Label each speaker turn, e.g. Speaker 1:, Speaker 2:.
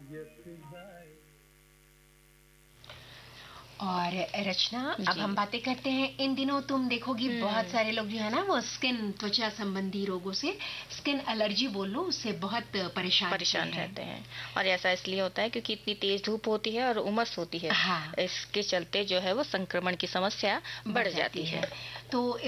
Speaker 1: और रचना, अब हम बातें करते हैं, इन दिनों तुम देखोगी बहुत सारे लोग जो है ना वो त्वचा संबंधी रोगों से, स्किन एलर्जी बोल लो, उससे बहुत परेशान
Speaker 2: रहते हैं। और ऐसा इसलिए होता है क्योंकि इतनी तेज धूप होती है और उमस होती है।
Speaker 1: हाँ।
Speaker 2: इसके चलते जो है वो संक्रमण की समस्या बढ़ जाती है।
Speaker 1: तो